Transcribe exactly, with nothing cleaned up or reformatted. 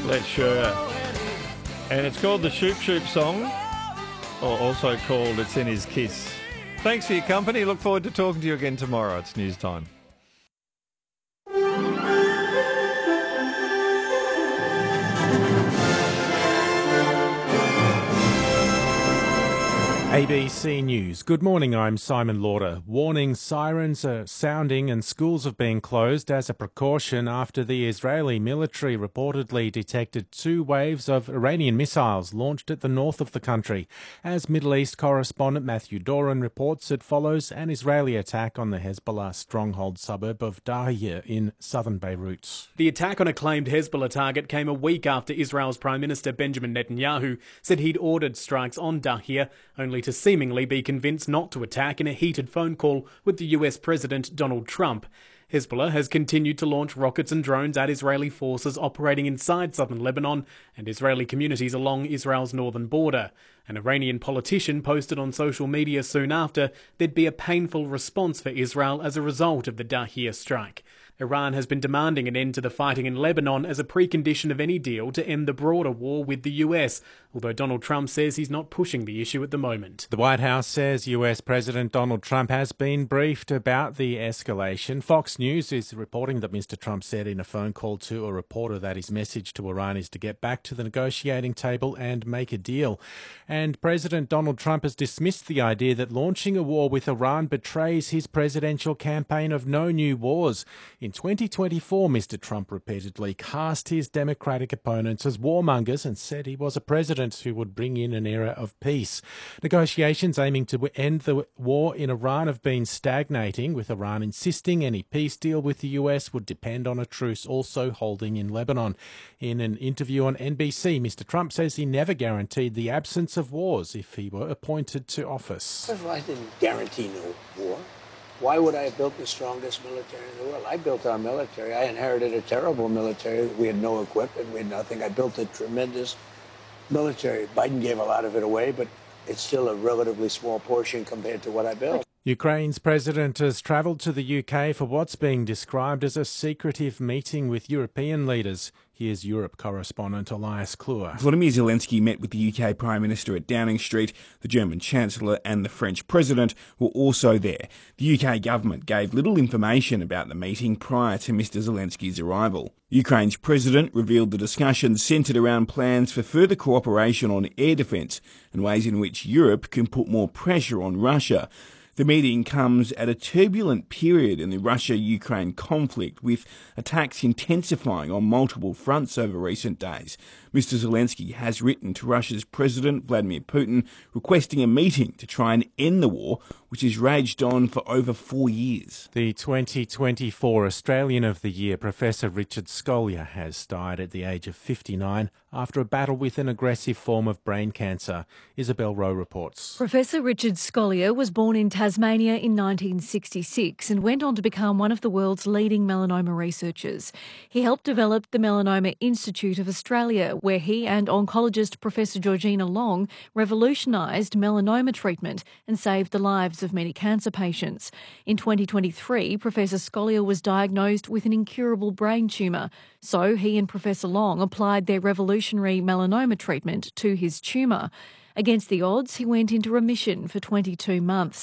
Let's Sure. And it's called the Shoop Shoop Song, or also called It's in His Kiss. Thanks for your company. Look forward to talking to you again tomorrow. It's news time. A B C News. Good morning, I'm Simon Lauder. Warning sirens are sounding and schools have been closed as a precaution after the Israeli military reportedly detected two waves of Iranian missiles launched at the north of the country. As Middle East correspondent Matthew Doran reports, it follows an Israeli attack on the Hezbollah stronghold suburb of Dahiyeh in southern Beirut. The attack on a claimed Hezbollah target came a week after Israel's Prime Minister Benjamin Netanyahu said he'd ordered strikes on Dahiyeh, only to seemingly be convinced not to attack in a heated phone call with the U S President Donald Trump. Hezbollah has continued to launch rockets and drones at Israeli forces operating inside southern Lebanon and Israeli communities along Israel's northern border. An Iranian politician posted on social media soon after there'd be a painful response for Israel as a result of the Dahiyeh strike. Iran has been demanding an end to the fighting in Lebanon as a precondition of any deal to end the broader war with the U S, although Donald Trump says he's not pushing the issue at the moment. The White House says U S President Donald Trump has been briefed about the escalation. Fox News is reporting that Mister Trump said in a phone call to a reporter that his message to Iran is to get back to the negotiating table and make a deal. And President Donald Trump has dismissed the idea that launching a war with Iran betrays his presidential campaign of no new wars. In twenty twenty-four, Mister Trump repeatedly cast his Democratic opponents as warmongers and said he was a president who would bring in an era of peace. Negotiations aiming to end the war in Iran have been stagnating, with Iran insisting any peace deal with the U S would depend on a truce also holding in Lebanon. In an interview on N B C, Mister Trump says he never guaranteed the absence of wars if he were appointed to office. Well, I didn't guarantee no war. Why would I have built the strongest military in the world? I built our military. I inherited a terrible military. We had no equipment. We had nothing. I built a tremendous military. Biden gave a lot of it away, but it's still a relatively small portion compared to what I built. Ukraine's president has travelled to the U K for what's being described as a secretive meeting with European leaders. Here's Europe correspondent Elias Kluwer. Volodymyr Zelensky met with the U K Prime Minister at Downing Street. The German Chancellor and the French President were also there. The U K government gave little information about the meeting prior to Mister Zelensky's arrival. Ukraine's president revealed the discussions centred around plans for further cooperation on air defence and ways in which Europe can put more pressure on Russia. The meeting comes at a turbulent period in the Russia-Ukraine conflict, with attacks intensifying on multiple fronts over recent days. Mister Zelensky has written to Russia's President Vladimir Putin requesting a meeting to try and end the war, which has raged on for over four years. The twenty twenty-four Australian of the Year, Professor Richard Scolyer, has died at the age of fifty-nine after a battle with an aggressive form of brain cancer. Isabel Rowe reports. Professor Richard Scolyer was born in Tasmania in nineteen sixty-six and went on to become one of the world's leading melanoma researchers. He helped develop the Melanoma Institute of Australia, where he and oncologist Professor Georgina Long revolutionised melanoma treatment and saved the lives of many cancer patients. In twenty twenty-three, Professor Scolyer was diagnosed with an incurable brain tumour, so he and Professor Long applied their revolutionary melanoma treatment to his tumour. Against the odds, he went into remission for twenty-two months.